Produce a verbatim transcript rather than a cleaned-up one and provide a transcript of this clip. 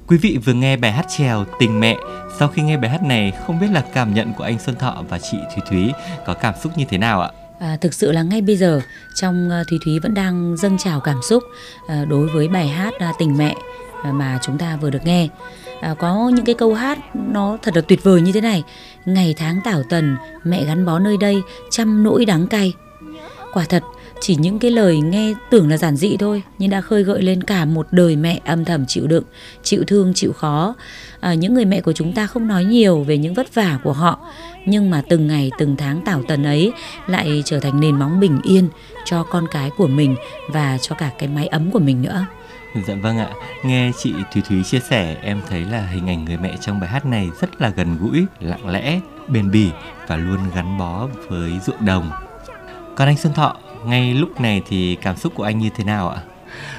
Quý vị vừa nghe bài hát chèo Tình Mẹ. Sau khi nghe bài hát này, không biết là cảm nhận của anh Xuân Thọ và chị Thúy Thúy có cảm xúc như thế nào ạ? À, thực sự là ngay bây giờ trong uh, Thúy Thúy vẫn đang dâng trào cảm xúc uh, đối với bài hát uh, Tình Mẹ uh, mà chúng ta vừa được nghe. À, có những cái câu hát nó thật là tuyệt vời như thế này: ngày tháng tảo tần, mẹ gắn bó nơi đây, trăm nỗi đắng cay. Quả thật, chỉ những cái lời nghe tưởng là giản dị thôi nhưng đã khơi gợi lên cả một đời mẹ âm thầm chịu đựng, chịu thương, chịu khó. À, những người mẹ của chúng ta không nói nhiều về những vất vả của họ, nhưng mà từng ngày từng tháng tảo tần ấy lại trở thành nền móng bình yên cho con cái của mình và cho cả cái mái ấm của mình nữa. Dạ vâng ạ, nghe chị Thúy Thúy chia sẻ, em thấy là hình ảnh người mẹ trong bài hát này rất là gần gũi, lặng lẽ, bền bỉ và luôn gắn bó với ruộng đồng. Còn anh Xuân Thọ, ngay lúc này thì cảm xúc của anh như thế nào ạ?